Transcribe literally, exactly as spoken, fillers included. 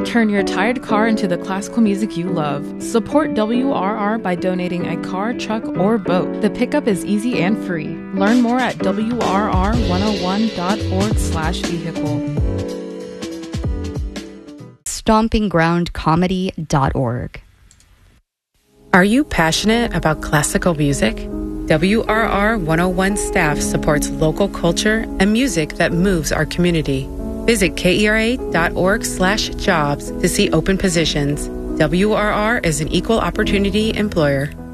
Turn your tired car into the classical music you love. Support W R R by donating a car, truck, or boat. The pickup is easy and free. Learn more at W R R one oh one dot org slash vehicle. stomping ground comedy dot org. Are you passionate about classical music? W R R one oh one staff supports local culture and music that moves our community. Visit K E R A dot org slash jobs to see open positions. W R R is an equal opportunity employer.